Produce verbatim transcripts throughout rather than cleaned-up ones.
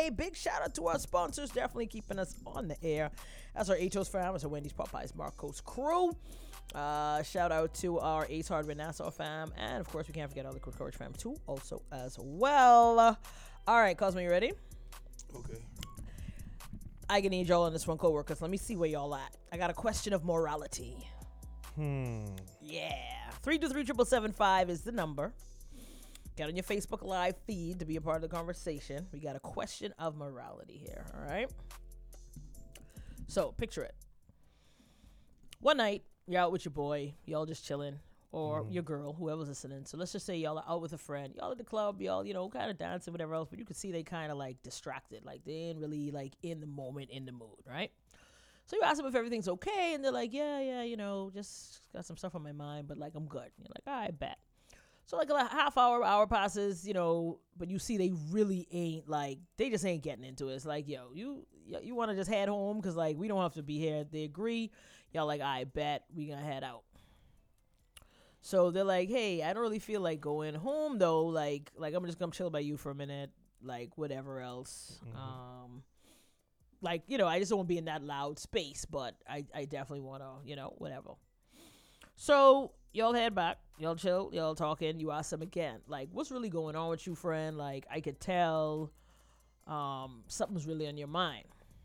today. Big shout out to our sponsors, definitely keeping us on the air. That's our Atos fam, it's our Wendy's, Popeyes, Marcos crew. Uh, shout out to our Ace Hardware Nassau fam, and of course we can't forget all the Quick Courage fam too, also as well. All right, Cosmo, you ready? Okay. I can need y'all on this one, co-workers. Let me see where y'all at. I got a question of morality. Hmm. Yeah. three two three, seven seven five is the number. Get on your Facebook Live feed to be a part of the conversation. We got a question of morality here, all right? So, picture it. One night, you're out with your boy. Y'all just chilling. Or Mhm. your girl, whoever's listening. So, let's just say y'all are out with a friend. Y'all at the club. Y'all, you know, kind of dancing, whatever else. But you can see they kind of, like, distracted. Like, they ain't really, like, in the moment, in the mood, right? So, you ask them if everything's okay. And they're like, yeah, yeah, you know, just got some stuff on my mind. But, like, I'm good. You're like, all right, bet. So, like, a half hour, hour passes, you know, but you see they really ain't, like, they just ain't getting into it. It's like, yo, you you, you want to just head home? Because, like, we don't have to be here. They agree. Y'all like, I bet we going to head out. So, they're like, hey, I don't really feel like going home, though. Like, like I'm just going to chill by you for a minute. Like, whatever else. Mhm. Um, like, you know, I just don't want to be in that loud space. But I, I definitely want to, you know, whatever. So, y'all head back. Y'all chill. Y'all talking. You ask them again. Like, what's really going on with you, friend? Like, I could tell um, something's really on your mind.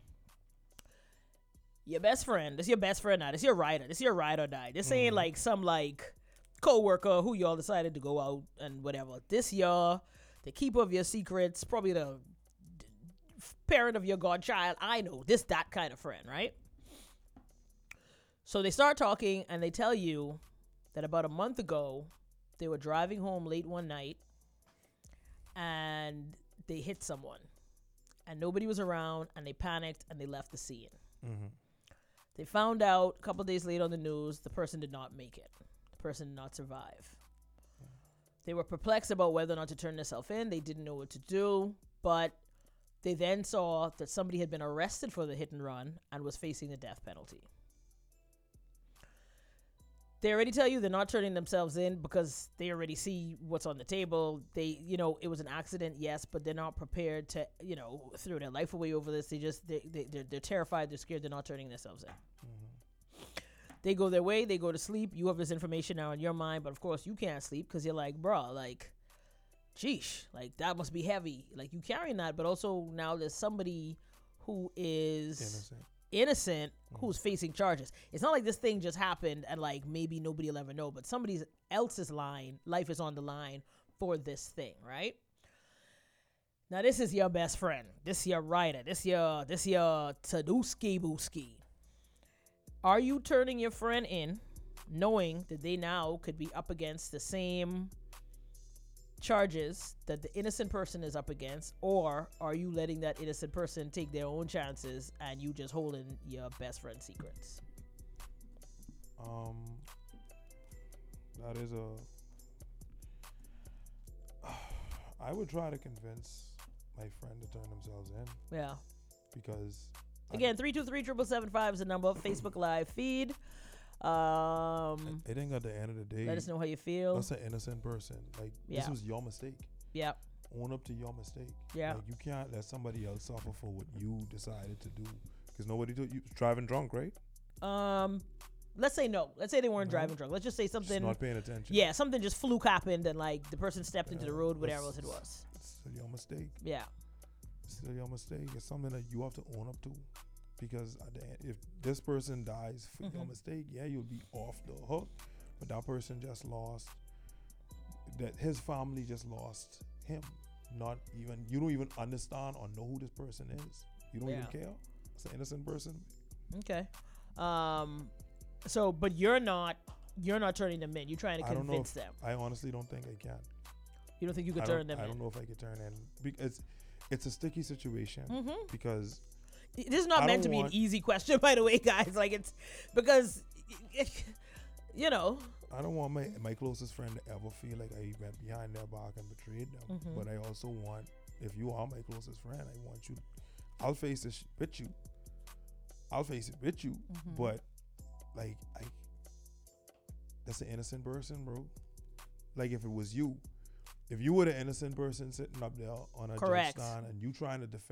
Your best friend. This your best friend now. This your rider. This your ride or die. This ain't Mhm. like some, like, co-worker who y'all decided to go out and whatever. This y'all, the keeper of your secrets, probably the d- parent of your godchild. I know. This, that kind of friend, right? So they start talking and they tell you that about a month ago, they were driving home late one night and they hit someone. And nobody was around and they panicked and they left the scene. Mhm. They found out a couple days later on the news the person did not make it. The person did not survive. They were perplexed about whether or not to turn themselves in. They didn't know what to do. But they then saw that somebody had been arrested for the hit and run and was facing the death penalty. They already tell you they're not turning themselves in because they already see what's on the table. They, you know, it was an accident, yes, but they're not prepared to, you know, throw their life away over this. They just, they, they, they're, they're terrified. They're scared. They're not turning themselves in. Mhm. They go their way. They go to sleep. You have this information now in your mind, but of course you can't sleep because you're like, bro, like, sheesh, like that must be heavy. Like you carrying that, but also now there's somebody who is Innocent. innocent who's facing charges. It's not like this thing just happened and like maybe nobody will ever know, but somebody else's line, life is on the line for this thing, right? Now this is your best friend. This your rider. This your this your Taduski Booski. Are you turning your friend in, knowing that they now could be up against the same charges that the innocent person is up against, or are you letting that innocent person take their own chances and you just holding your best friend's secrets? Um, that is a. I would try to convince my friend to turn themselves in Yeah. because Again, three two three, seven seven five is the number. Facebook Live feed. Um, I think at the end of the day, let us know how you feel. that's an innocent person. Like Yeah. this was your mistake. Yeah. Own up to your mistake. Yeah. Like you can't let somebody else suffer for what you decided to do because nobody told you driving drunk, right? Um, let's say no. Let's say they weren't No? driving drunk. Let's just say Just something. not paying attention. Yeah, something just fluke happened and like the person stepped into the Yeah, road, whatever else that's- it was. It's still your mistake. Yeah. It's still your mistake. It's something that you have to own up to. Because at the end, if this person dies for your Mhm. mistake, yeah, you'll be off the hook. But that person just lost. That his family just lost him. Not even you don't even understand or know who this person is. You don't Yeah. even care. It's an innocent person. Okay. Um, so, but you're not, you're not turning them in. You're trying to I don't know convince if- them. I honestly don't think I can. You don't think you could I turn don't, them I in? don't know if I could turn in. Because it's a sticky situation. Mm-hmm. Because This is not I meant to don't be an want- easy question, by the way, guys. Like it's because, you know. I don't want my my closest friend to ever feel like I went behind their back and betrayed them. Mhm. But I also want, if you are my closest friend, I want you. I'll face this with you. I'll face it with you. Mhm. But like I, that's an innocent person, bro. Like if it was you, if you were the innocent person sitting up there on a Correct. judge stand and you trying to defend.